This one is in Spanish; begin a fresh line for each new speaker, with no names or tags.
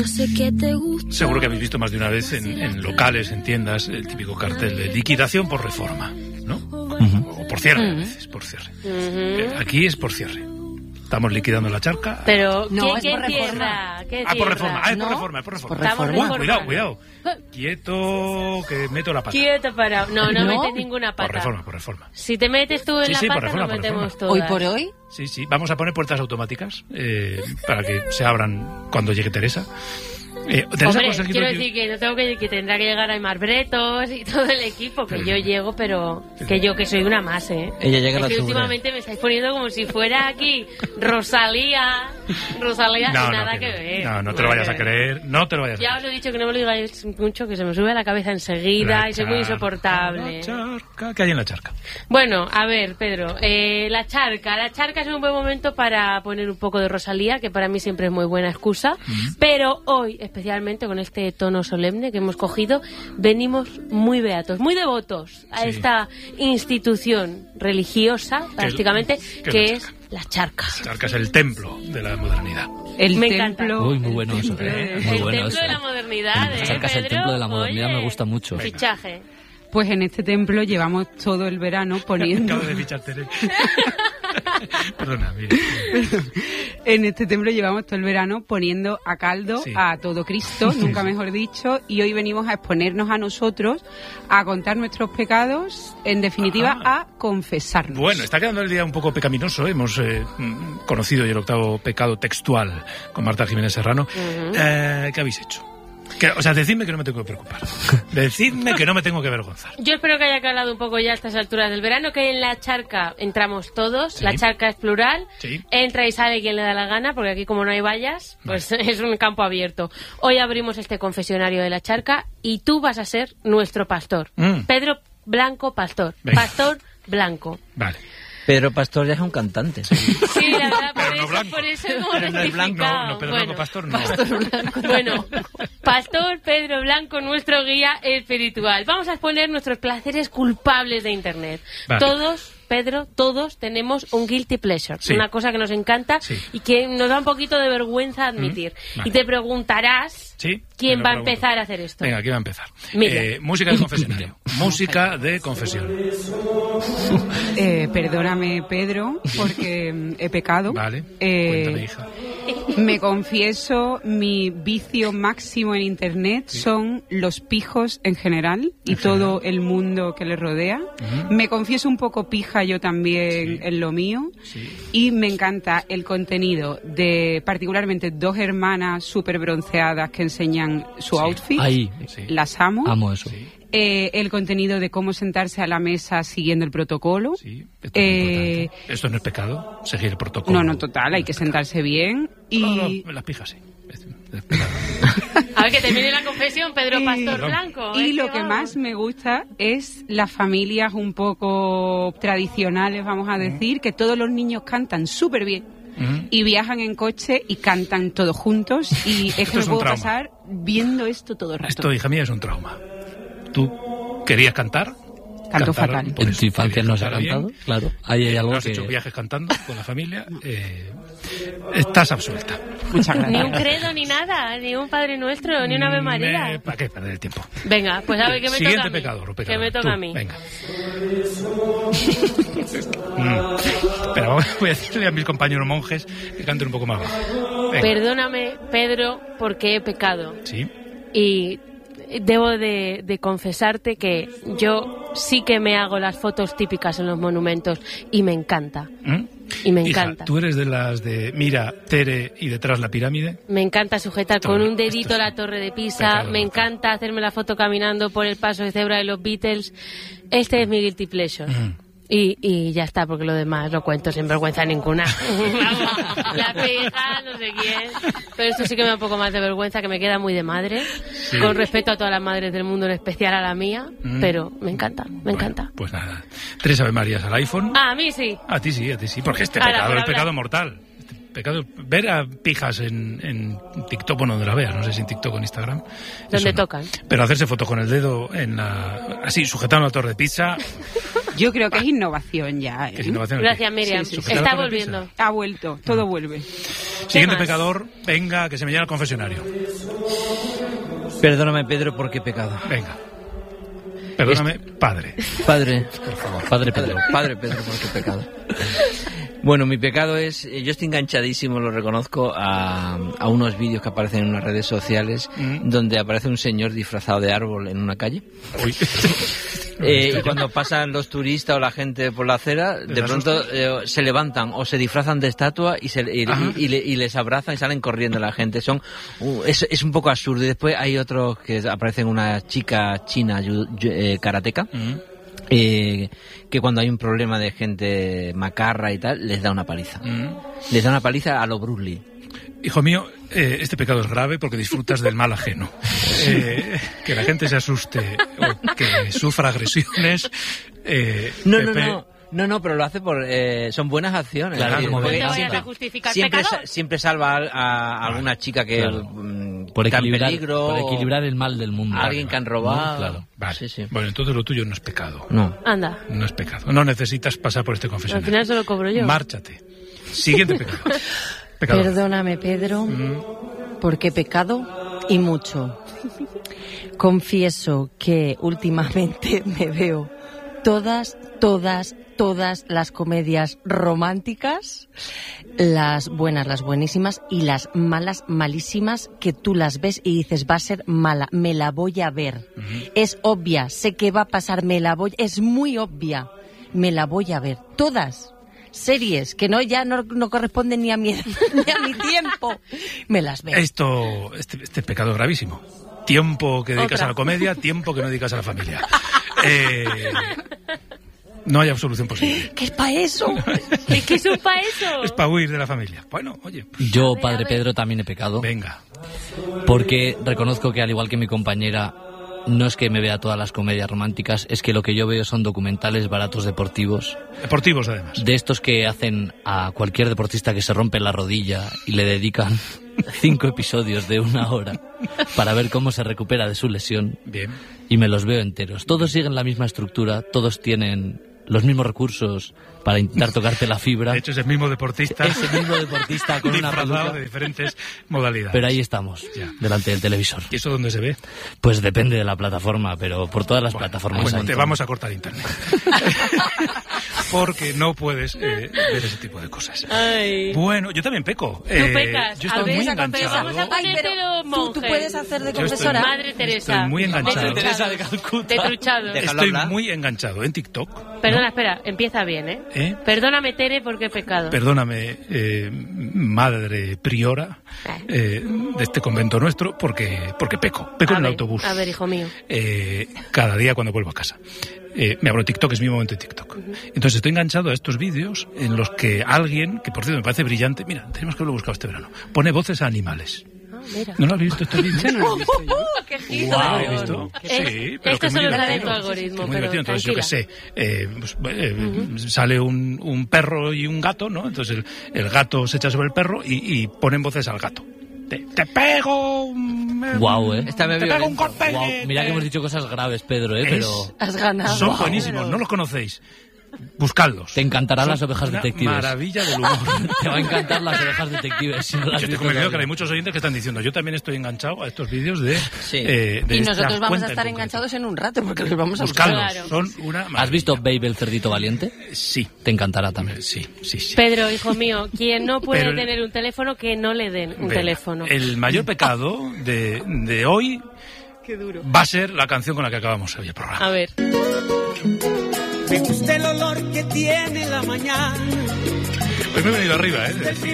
No sé qué te gusta.
Seguro que habéis visto más de una vez en locales, en tiendas, el típico cartel de liquidación por reforma, ¿no? O por cierre, a veces, por cierre. Aquí es por cierre. Estamos liquidando la charca.
Pero,
no,
¿qué
por
tierra? ¿Qué
por reforma.
tierra?
Es
¿no?
por reforma, es por reforma.
Por reforma.
Cuidado. Quieto, que meto la pata.
Quieto para... No metes ninguna pata.
Por reforma.
Si te metes tú en la pata,
reforma,
nos metemos todas.
Hoy por hoy.
Sí. Vamos a poner puertas automáticas para que se abran cuando llegue Teresa.
Hombre, quiero decir que no tengo que tendrá que llegar Aymar Bretos y todo el equipo, que yo llego, pero que soy una más, ¿eh?
Ella llega a la
que últimamente me estáis poniendo como si fuera aquí Rosalía, nada que ver.
No te lo vayas a creer, no te lo vayas a creer.
Ya os he dicho que no me lo digáis mucho, que se me sube a la cabeza enseguida y soy muy insoportable.
La charca, ¿qué hay en la charca?
Bueno, a ver, Pedro, la charca es un buen momento para poner un poco de Rosalía, que para mí siempre es muy buena excusa, pero hoy, especialmente con este tono solemne que hemos cogido, venimos muy beatos, muy devotos a esta institución religiosa, prácticamente, que es la charca.
La charca es el templo de la modernidad.
Me encanta.
Uy, muy bueno eso. Muy
el
bueno
templo
eso.
de la modernidad,
La charca es el
Pedro?
templo de la modernidad, me gusta mucho.
Fichaje.
Pues en este templo llevamos todo el verano poniendo...
Acabo de fichar Tere. Perdona, mira.
En este templo llevamos todo el verano poniendo a caldo a todo Cristo, nunca mejor dicho, y hoy venimos a exponernos a nosotros, a contar nuestros pecados, en definitiva, a confesarnos.
Bueno, está quedando el día un poco pecaminoso. Hemos conocido ya el octavo pecado textual con Marta Jiménez Serrano. ¿Qué habéis hecho? Decidme que no me tengo que preocupar. Decidme que no me tengo que avergonzar.
Yo espero que haya calado un poco ya a estas alturas del verano, que en la charca entramos todos. La charca es plural. Entra y sale quien le da la gana, porque aquí como no hay vallas, pues es un campo abierto. Hoy abrimos este confesionario de la charca y tú vas a ser nuestro pastor. Pedro Blanco Pastor.
Venga.
Pastor Blanco.
Vale.
Pedro Pastor ya es un cantante.
Sí, la verdad, por eso hemos
Pero no es blanco,
rectificado.
no, Pedro Blanco Pastor no.
Bueno, Pastor Pedro Blanco, nuestro guía espiritual. Vamos a exponer nuestros placeres culpables de Internet.
Vale.
Todos, Pedro, todos tenemos un guilty pleasure, una cosa que nos encanta y que nos da un poquito de vergüenza admitir.
Vale.
Y te preguntarás quién va a empezar a hacer esto.
Venga, ¿quién va a empezar?
Mira.
Música de confesionario. Música de confesión.
Perdóname, Pedro, porque he pecado.
Vale, cuéntame, hija.
Me confieso, mi vicio máximo en Internet son los pijos en general y todo el mundo que les rodea. Me confieso un poco pija yo también en lo mío y me encanta el contenido de particularmente dos hermanas súper bronceadas que enseñan su outfit. Las amo.
Amo eso.
El contenido de cómo sentarse a la mesa siguiendo el protocolo.
Sí, esto es importante. Esto no es pecado, seguir el protocolo.
No, total, hay que sentarse bien y...
No, las pijas sí.
A ver, que termine la confesión, Pedro Pastor Blanco.
Y lo que más me gusta es las familias un poco tradicionales, vamos a decir, que todos los niños cantan súper bien. Y viajan en coche y cantan todos juntos y es que me puedo pasar viendo esto todo el rato.
Esto, hija mía, es un trauma. ¿Tú querías cantar?
Canto fatal.
¿En tu infancia no se ha cantado? Bien. Claro. Ahí hay algo
¿No has hecho viajes cantando con la familia? Estás absuelta.
Muchas gracias.
Ni un credo, ni nada, ni un Padre Nuestro, ni una Ave María.
¿Para qué perder el tiempo?
Venga, pues a ver, ¿qué me
Siguiente
toca a mí?
pecador.
¿Qué me toca a mí?
Venga. Pero voy a decirle a mis compañeros monjes que canten un poco más bajo. Venga.
Perdóname, Pedro, porque he pecado.
Sí.
Y debo de confesarte que yo sí que me hago las fotos típicas en los monumentos y me encanta. Y me encanta.
Hija, ¿tú eres de las de mira, Tere y detrás la pirámide?
Me encanta sujetar con un dedito la torre de Pisa, me encanta hacerme la foto caminando por el paso de cebra de los Beatles. Este es mi guilty pleasure. Y ya está, porque lo demás lo cuento sin vergüenza ninguna. La pija, no sé quién. Pero esto sí que me da un poco más de vergüenza, que me queda muy de madre. Con respeto a todas las madres del mundo, en especial a la mía. Pero me encanta, me encanta.
Pues nada, 3 Ave Marías al iPhone.
A mí sí.
A ti sí, porque este pecado es pecado mortal. Pecado, ver a pijas en TikTok, bueno, donde la veas, no sé si en TikTok o en Instagram.
Donde tocan.
Pero hacerse fotos con el dedo así, sujetando la torre de pizza.
Yo creo que es innovación ya.
¿Qué es innovación?
Gracias, Miriam.
Sí.
Está volviendo.
Ha vuelto, todo vuelve.
Siguiente pecador, venga, que se me llena el confesionario.
Perdóname, Pedro, ¿por qué pecado?
Venga. Perdóname, padre.
Padre, por favor. Padre Pedro, ¿por qué pecado? Bueno, mi pecado es... Yo estoy enganchadísimo, lo reconozco, a unos vídeos que aparecen en unas redes sociales donde aparece un señor disfrazado de árbol en una calle.
Uy.
Y cuando pasan los turistas o la gente por la acera, de pronto se levantan o se disfrazan de estatua y les abrazan y salen corriendo la gente. Es un poco absurdo. Y después hay otros que aparecen una chica china karateca. Que cuando hay un problema de gente macarra y tal, les da una paliza. Les da una paliza a lo Bruce Lee.
Hijo mío, este pecado es grave porque disfrutas del mal ajeno. Que la gente se asuste o que sufra agresiones.
No, pero lo hace por... son buenas acciones.
Claro,
siempre salva a alguna chica que
por
está en peligro.
Por equilibrar el mal del mundo.
A alguien que han robado.
Claro.
Vale. Sí. Bueno, entonces lo tuyo no es pecado.
No.
Anda.
No es pecado. No necesitas pasar por este confesionario.
Al final se lo cobro yo.
Márchate. Siguiente pecado. Pecador.
Perdóname, Pedro, porque he pecado y mucho. Confieso que últimamente me veo todas las comedias románticas, las buenas, las buenísimas, y las malas, malísimas, que tú las ves y dices, va a ser mala, me la voy a ver. Es obvia, sé que va a pasar, es muy obvia, me la voy a ver. Todas. Series que ya no corresponden ni a mi tiempo, me las veo.
Este pecado es gravísimo. Tiempo que dedicas a la comedia, tiempo que no dedicas a la familia. No hay absolución posible.
¿Qué es para eso?
¿Qué son para eso?
Es para huir de la familia. Bueno, oye.
Yo, padre Pedro, también he pecado.
Venga.
Porque reconozco que, al igual que mi compañera, no es que me vea todas las comedias románticas, es que lo que yo veo son documentales baratos deportivos.
Deportivos, además.
De estos que hacen a cualquier deportista que se rompe la rodilla y le dedican 5 episodios de 1 hora para ver cómo se recupera de su lesión.
Bien.
Y me los veo enteros. Todos siguen la misma estructura, todos tienen los mismos recursos para intentar tocarte la fibra.
De hecho, es el mismo deportista.
Es el mismo deportista con una peluca
de diferentes modalidades.
Pero ahí estamos, delante del televisor.
¿Y eso dónde se ve?
Pues depende de la plataforma, pero por todas las plataformas.
Te vamos a cortar internet. Porque no puedes ver ese tipo de cosas.
Ay.
Bueno, yo también peco.
Tú pecas.
Yo estoy muy enganchado.
Vamos a ponértelo monje.
¿Tú puedes hacer de confesora?
Madre Teresa.
Estoy muy enganchado.
Madre Teresa de Calcuta. De truchado.
Estoy muy enganchado en TikTok.
Perdona, espera, empieza bien, ¿eh? Perdóname, Tere, porque he pecado.
Perdóname, madre priora de este convento nuestro, porque peco en el autobús.
A ver, hijo mío.
Cada día cuando vuelvo a casa. Me abro TikTok, es mi momento de TikTok. Entonces estoy enganchado a estos vídeos en los que alguien, que por cierto me parece brillante, mira, tenemos que haberlo buscado este verano, pone voces a animales.
Mira.
¿No lo has visto este vídeo?
Yo no lo he visto yo.
¡Qué giro!
Wow, ¿has visto? Sí, pero
esto
que
se
muy
lo trae
divertido.
tu algoritmo,
Muy divertido.
pero
Entonces, yo qué sé, sale un perro y un gato, ¿no? Entonces el gato se echa sobre el perro y ponen voces al gato. Te pego...
Guau,
te pego un golpe.
Guau. Mira que hemos dicho cosas graves, Pedro, pero...
Has ganado.
Son buenísimos, no los conocéis. Buscadlos.
Te encantarán
Son
las ovejas
una
detectives.
Maravilla del humor.
Te va a encantar las ovejas detectives. Si no las
Yo estoy
has visto
convencido que
todavía.
hay muchos oyentes que están diciendo, yo también estoy enganchado a estos vídeos de
Y
esta
nosotros vamos
cuenta
a estar
en concreto.
enganchados en un rato porque los vamos a
Buscadlos,
Claro.
son una maravilla.
¿Has visto Babe el cerdito valiente?
Sí.
Te encantará también.
Sí.
Pedro, hijo mío, quien no puede
Pero
tener un teléfono, que no le den un
Venga,
teléfono.
El mayor pecado de hoy va a ser la canción con la que acabamos hoy el programa.
A ver.
Me gusta el olor que tiene la mañana.
Hoy me he venido arriba, ¿eh?